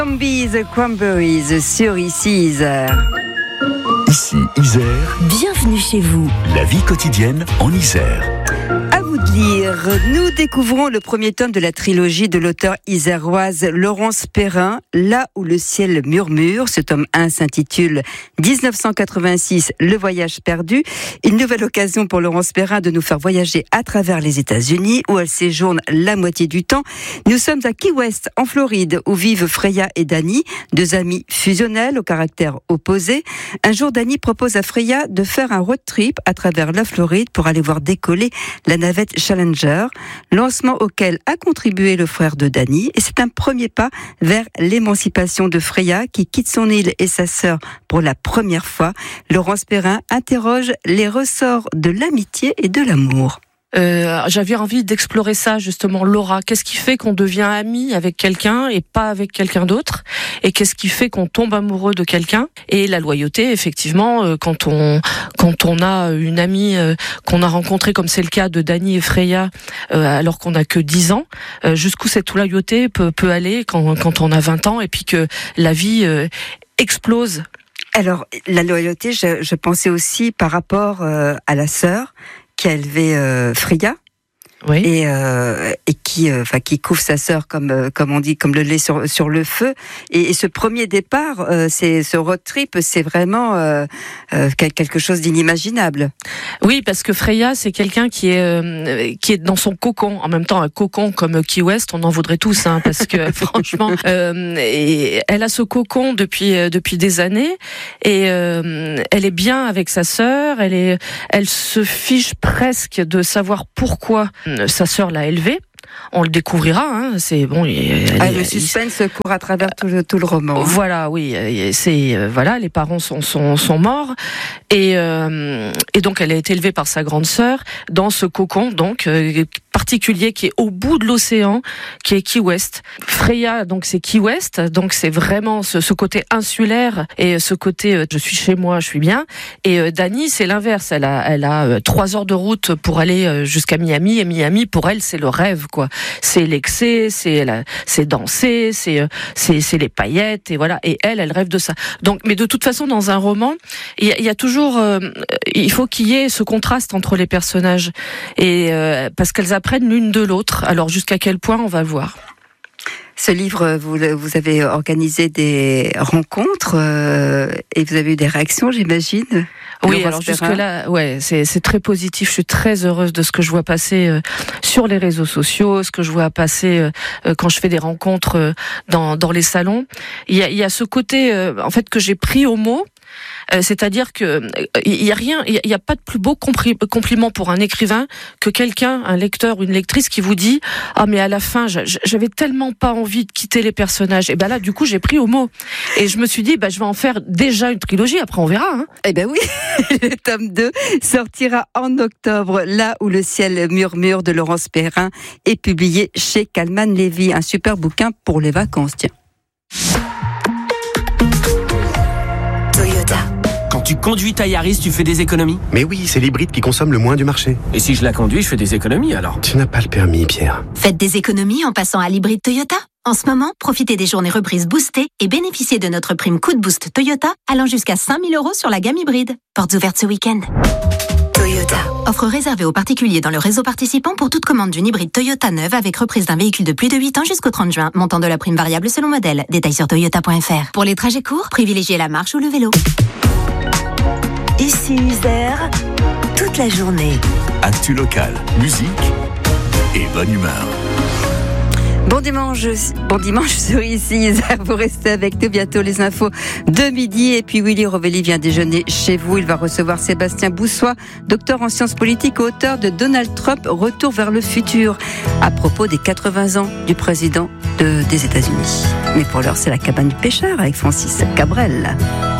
Zombies Cranberries sur ici Isère. Ici Isère. Bienvenue chez vous. La vie quotidienne en Isère. À vous de lire, nous découvrons le premier tome de la trilogie de l'auteur iséroise Laurence Perrin, Là où le ciel murmure. Ce tome 1 s'intitule 1986, le voyage perdu. Une nouvelle occasion pour Laurence Perrin de nous faire voyager à travers les États-Unis, où elle séjourne la moitié du temps. Nous sommes à Key West, en Floride, où vivent Freya et Danny, deux amis fusionnels au caractère opposé. Un jour, Danny propose à Freya de faire un road trip à travers la Floride pour aller voir décoller la navette Challenger, lancement auquel a contribué le frère de Danny, et c'est un premier pas vers l'émancipation de Freya qui quitte son île et sa sœur pour la première fois. Laurence Perrin interroge les ressorts de l'amitié et de l'amour. J'avais envie d'explorer ça justement, Laura. Qu'est-ce qui fait qu'on devient ami avec quelqu'un et pas avec quelqu'un d'autre? Et qu'est-ce qui fait qu'on tombe amoureux de quelqu'un? Et la loyauté, effectivement, quand on a une amie qu'on a rencontrée, comme c'est le cas de Danny et Freya, alors qu'on n'a que 10 ans, jusqu'où cette loyauté peut aller quand on a 20 ans et puis que la vie explose. Alors, la loyauté, je pensais aussi par rapport à la sœur qui a élevé Freya, oui. et qui couvre sa sœur comme on dit, comme le lait sur le feu. Et ce premier départ, c'est ce road trip, c'est vraiment quelque chose d'inimaginable. Oui, parce que Freya, c'est quelqu'un qui est dans son cocon. En même temps, un cocon comme Key West, on en voudrait tous, hein, parce que franchement, et elle a ce cocon depuis des années, et elle est bien avec sa sœur. Elle se fiche presque de savoir pourquoi sa sœur l'a élevée. On le découvrira, hein. C'est bon. Le suspense court à travers tout le roman. Hein. Voilà, oui. Voilà, les parents sont morts et donc elle a été élevée par sa grande sœur dans ce cocon donc particulier qui est au bout de l'océan, qui est Key West. Freya, donc c'est Key West, donc c'est vraiment ce côté insulaire et ce côté je suis chez moi, je suis bien. Et Danny, c'est l'inverse. Elle a 3 heures de route pour aller jusqu'à Miami, et Miami pour elle c'est le rêve, quoi. C'est l'excès, c'est danser, c'est les paillettes, et voilà. Et elle rêve de ça. Donc, mais de toute façon, dans un roman, il y a toujours, il faut qu'il y ait ce contraste entre les personnages, et parce qu'elles apprennent l'une de l'autre. Alors jusqu'à quel point, on va le voir. Ce livre, vous avez organisé des rencontres et vous avez eu des réactions, j'imagine. Oui, alors jusque-là, ouais, c'est très positif. Je suis très heureuse de ce que je vois passer sur les réseaux sociaux, ce que je vois passer quand je fais des rencontres dans les salons. Il y a ce côté, en fait, que j'ai pris au mot. C'est-à-dire que il y a pas de plus beau compliment pour un écrivain que quelqu'un, un lecteur ou une lectrice qui vous dit « Ah mais à la fin, j'avais tellement pas envie de quitter les personnages. » Et ben là, du coup, j'ai pris au mot. Et je me suis dit, je vais en faire déjà une trilogie, après on verra. Hein. Eh ben oui, le tome 2 sortira en octobre, Là où le ciel murmure de Laurence Perrin, est publié chez Calman Levy. Un super bouquin pour les vacances, tiens. Quand tu conduis ta Yaris, tu fais des économies? Mais oui, c'est l'hybride qui consomme le moins du marché. Et si je la conduis, je fais des économies alors? Tu n'as pas le permis, Pierre. Faites des économies en passant à l'hybride Toyota. En ce moment, profitez des journées reprises boostées et bénéficiez de notre prime coup de boost Toyota allant jusqu'à 5 000 € sur la gamme hybride. Portes ouvertes ce week-end. Toyota. Offre réservée aux particuliers dans le réseau participant pour toute commande d'une hybride Toyota neuve avec reprise d'un véhicule de plus de 8 ans jusqu'au 30 juin. Montant de la prime variable selon modèle. Détails sur toyota.fr. Pour les trajets courts, privilégiez la marche ou le vélo. Ici Isère, toute la journée. Actu locale, musique et bonne humeur. Bon dimanche sur ici Isère. Vous restez avec nous, bientôt les infos de midi. Et puis Willy Rovelli vient déjeuner chez vous. Il va recevoir Sébastien Boussois, docteur en sciences politiques, auteur de Donald Trump, Retour vers le futur, à propos des 80 ans du président des États-Unis. Mais pour l'heure, c'est la cabane du pêcheur avec Francis Cabrel.